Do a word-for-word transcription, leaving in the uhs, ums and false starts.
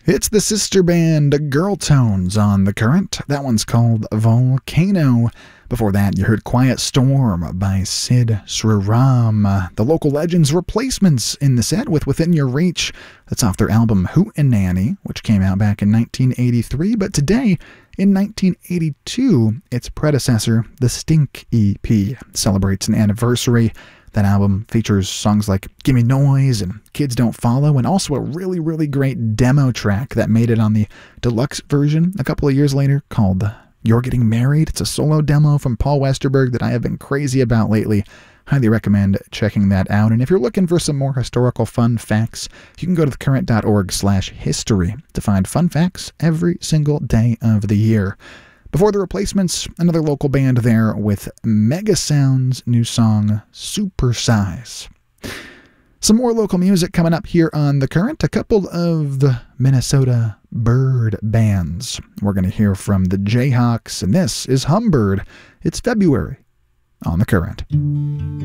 It's the sister band Girl Tones on The Current. That one's called Volcano. Before that, you heard Quiet Storm by Sid Sriram. The Local Legends Replacements in the set with Within Your Reach. That's off their album Hootenanny, which came out back in nineteen eighty-three. But today, in nineteen eighty-two, its predecessor, the Stink E P, celebrates an anniversary. That album features songs like Gimme Noise and Kids Don't Follow, and also a really, really great demo track that made it on the deluxe version a couple of years later called You're Getting Married. It's a solo demo from Paul Westerberg that I have been crazy about lately. Highly recommend checking that out. And if you're looking for some more historical fun facts, you can go to thecurrent.org slash history to find fun facts every single day of the year. Before the Replacements, another local band there with Mega Sound's new song, Supersize. Some more local music coming up here on The Current. A couple of the Minnesota bird bands. We're going to hear from the Jayhawks, and this is Humbird. It's February on The Current.